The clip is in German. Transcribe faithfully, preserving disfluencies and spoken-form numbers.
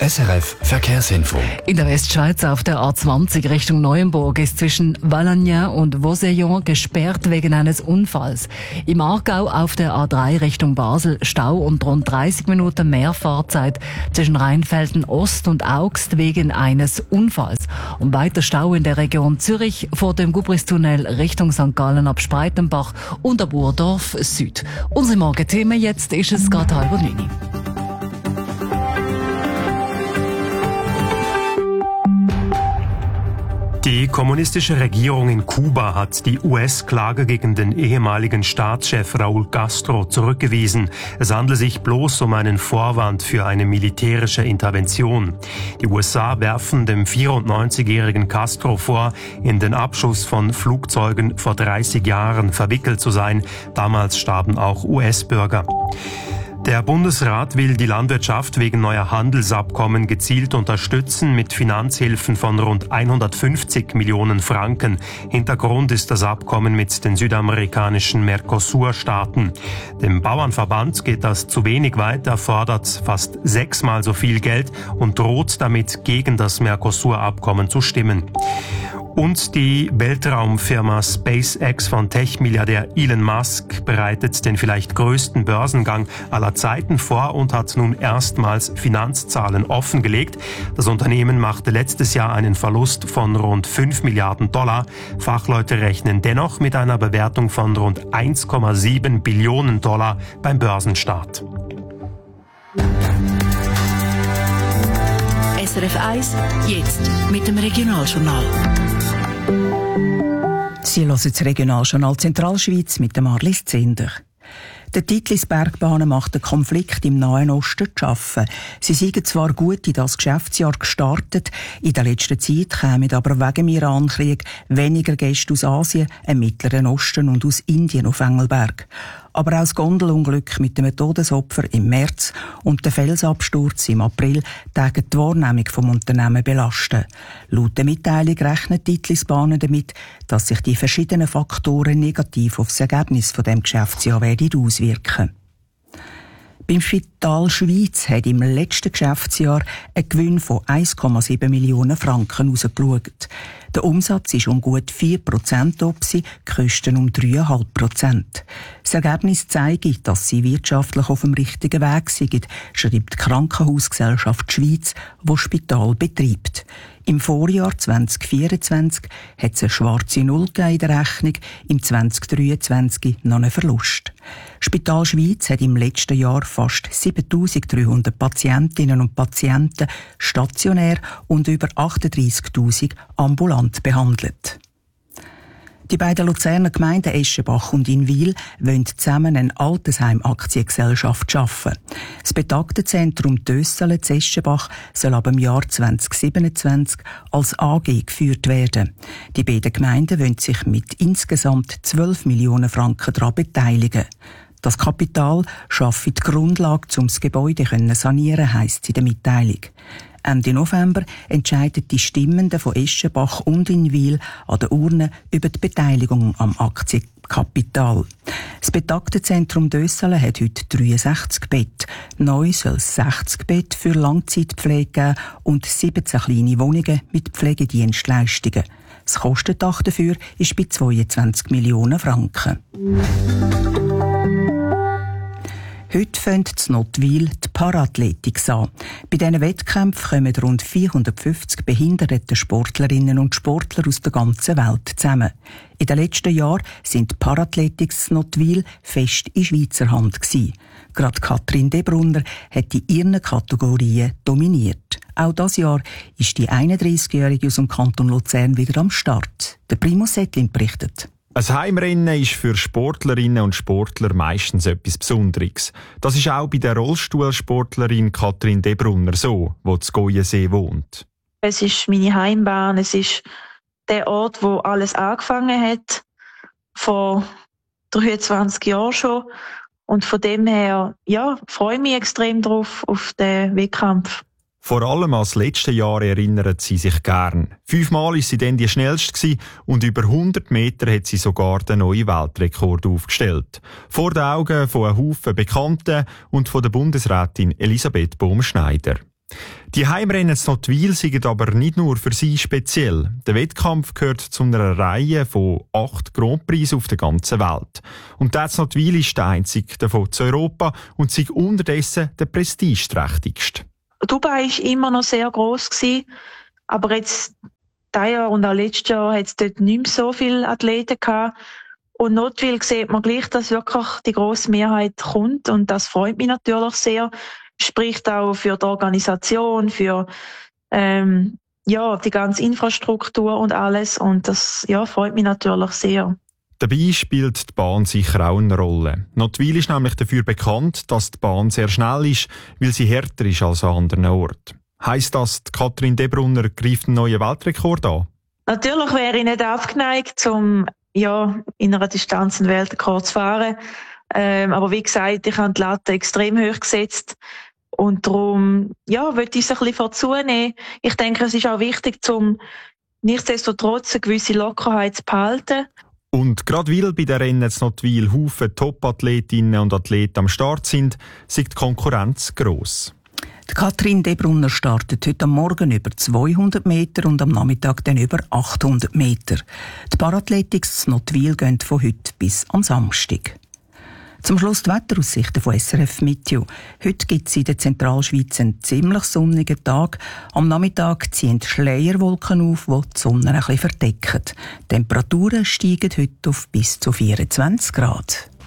S R F Verkehrsinfo. In der Westschweiz auf der A zwanzig Richtung Neuenburg ist zwischen Valognes und Vosillon gesperrt wegen eines Unfalls. Im Aargau auf der A drei Richtung Basel Stau und rund dreißig Minuten mehr Fahrzeit zwischen Rheinfelden Ost und Augst wegen eines Unfalls. Und weiter Stau in der Region Zürich vor dem Gubristunnel Richtung Sankt Gallen ab Spreitenbach und ab Urdorf Süd. Unsere Morgenthemen jetzt ist es gerade halb neun. Die kommunistische Regierung in Kuba hat die U S-Klage gegen den ehemaligen Staatschef Raúl Castro zurückgewiesen. Es handle sich bloß um einen Vorwand für eine militärische Intervention. Die U S A werfen dem vierundneunzigjährigen Castro vor, in den Abschuss von Flugzeugen vor dreißig Jahren verwickelt zu sein. Damals starben auch U S-Bürger. Der Bundesrat will die Landwirtschaft wegen neuer Handelsabkommen gezielt unterstützen mit Finanzhilfen von rund hundertfünfzig Millionen Franken. Hintergrund ist das Abkommen mit den südamerikanischen Mercosur-Staaten. Dem Bauernverband geht das zu wenig weit, er fordert fast sechsmal so viel Geld und droht damit, gegen das Mercosur-Abkommen zu stimmen. Und die Weltraumfirma SpaceX von Tech-Milliardär Elon Musk bereitet den vielleicht größten Börsengang aller Zeiten vor und hat nun erstmals Finanzzahlen offengelegt. Das Unternehmen machte letztes Jahr einen Verlust von rund fünf Milliarden Dollar. Fachleute rechnen dennoch mit einer Bewertung von rund eins Komma sieben Billionen Dollar beim Börsenstart. S R F eins, jetzt mit dem Regionaljournal. Sie hören das Regionaljournal Zentralschweiz mit dem Marlies Zender. Der Titlisbergbahnen macht den Konflikt im Nahen Osten zu schaffen. Sie seien zwar gut in das Geschäftsjahr gestartet, in der letzten Zeit kämen aber wegen dem Irankrieg weniger Gäste aus Asien, dem Mittleren Osten und aus Indien auf Engelberg. Aber auch das Gondelunglück mit dem Todesopfer im März und der Felsabsturz im April täten die Wahrnehmung vom Unternehmen belasten. Laut der Mitteilung rechnet die Titlisbahnen damit, dass sich die verschiedenen Faktoren negativ auf das Ergebnis von dem Geschäftsjahr werden auswirken. Beim Spital Schweiz hat im letzten Geschäftsjahr ein Gewinn von eins Komma sieben Millionen Franken herausgeschaut. Der Umsatz ist um gut vier Prozent ob sie, die Kosten um drei Komma fünf Prozent. Das Ergebnis zeigt, dass sie wirtschaftlich auf dem richtigen Weg sind, schreibt die Krankenhausgesellschaft Schweiz, die das Spital betreibt. Im Vorjahr zwanzig vierundzwanzig hat es eine schwarze Null in der Rechnung, im zwanzig dreiundzwanzig noch einen Verlust. Spital Schweiz hat im letzten Jahr fast siebentausenddreihundert Patientinnen und Patienten stationär und über achtunddreissigtausend ambulant behandelt. Die beiden Luzerner Gemeinden Eschenbach und Inwil wollen zusammen eine Altersheim-Aktiengesellschaft schaffen. Das Betagtenzentrum Dösselen zu Eschenbach soll ab dem Jahr zwanzig siebenundzwanzig als A G geführt werden. Die beiden Gemeinden wollen sich mit insgesamt zwölf Millionen Franken daran beteiligen. Das Kapital schaffe die Grundlage, um das Gebäude zu sanieren, heisst es in der Mitteilung. Ende November entscheiden die Stimmenden von Eschenbach und Inwil an der Urne über die Beteiligung am Aktienkapital. Das Betagtenzentrum Dösselen hat heute dreiundsechzig Betten. Neu soll es sechzig Betten für Langzeitpflege geben und siebzehn kleine Wohnungen mit Pflegedienstleistungen. Das Kostendach dafür ist bei zweiundzwanzig Millionen Franken. Heute fängt in Notwil die Parathletik an. Bei diesen Wettkämpfen kommen rund vierhundertfünfzig behinderte Sportlerinnen und Sportler aus der ganzen Welt zusammen. In den letzten Jahren sind die Parathletics in Notwil fest in Schweizer Hand gewesen. Gerade Katrin Debrunner hat in ihren Kategorien dominiert. Auch dieses Jahr ist die einunddreissigjährige aus dem Kanton Luzern wieder am Start. Der Primus Settlin berichtet. Ein Heimrennen ist für Sportlerinnen und Sportler meistens etwas Besonderes. Das ist auch bei der Rollstuhlsportlerin Katrin Debrunner so, die in Goyensee wohnt. Es ist meine Heimbahn, es ist der Ort, wo alles angefangen hat, vor dreiundzwanzig Jahren schon. Und von dem her, ja, freue ich mich extrem drauf, auf den Wettkampf. Vor allem ans letzte Jahr erinnert sie sich gern. Fünfmal war sie dann die schnellste und über hundert Meter hat sie sogar den neuen Weltrekord aufgestellt. Vor den Augen von einem Haufen Bekannten und von der Bundesrätin Elisabeth Bohm-Schneider. Die Heimrennen in Notwil sind aber nicht nur für sie speziell. Der Wettkampf gehört zu einer Reihe von acht Grand Prix auf der ganzen Welt. Und der in Notwil ist der einzige davon zu Europa und sei unterdessen der prestigeträchtigste. Dubai war immer noch sehr gross gewesen, aber jetzt dieses Jahr und auch letztes Jahr hat es dort nicht mehr so viele Athleten gehabt. Und Notwil sieht man gleich, dass wirklich die grosse Mehrheit kommt und das freut mich natürlich sehr. Spricht auch für die Organisation, für ähm, ja, die ganze Infrastruktur und alles. Und das ja, freut mich natürlich sehr. Dabei spielt die Bahn sicher auch eine Rolle. Notwil ist nämlich dafür bekannt, dass die Bahn sehr schnell ist, weil sie härter ist als an anderen Orten. Heisst das, Katrin Debrunner greift einen neuen Weltrekord an? Natürlich wäre ich nicht abgeneigt, um ja, in einer Distanz einen Weltrekord zu fahren. Ähm, aber wie gesagt, ich habe die Latte extrem hoch gesetzt. Und darum, ja, wollte ich es ein bisschen vorzunehmen. Ich denke, es ist auch wichtig, um nichtsdestotrotz eine gewisse Lockerheit zu behalten. Und gerade weil bei den Rennen in Notwil Haufen Top-Athletinnen und Athleten am Start sind, ist die Konkurrenz gross. Die Katrin Debrunner startet heute am Morgen über zweihundert Meter und am Nachmittag dann über achthundert Meter. Die Parathletics in Notwil gehen von heute bis am Samstag. Zum Schluss die Wetteraussichten von S R F Meteo. Heute gibt es in der Zentralschweiz einen ziemlich sonnigen Tag. Am Nachmittag ziehen Schleierwolken auf, die die Sonne ein bisschen verdecken. Die Temperaturen steigen heute auf bis zu vierundzwanzig Grad.